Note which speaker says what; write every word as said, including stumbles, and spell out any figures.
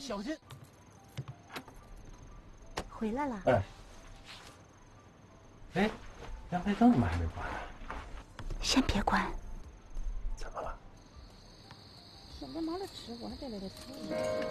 Speaker 1: 小心。
Speaker 2: 回来了。
Speaker 3: 哎，哎，阳台灯怎么还没关呢？
Speaker 2: 先别关。
Speaker 3: 怎么了？
Speaker 4: 现在忙着吃，我还在那里瞅。